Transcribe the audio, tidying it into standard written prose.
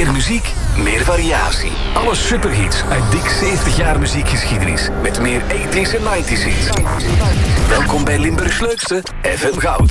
Meer muziek, meer variatie. Alle superhits uit dik 70 jaar muziekgeschiedenis. Met meer 80s en 90s hits. Welkom bij Limburgs leukste FM Goud.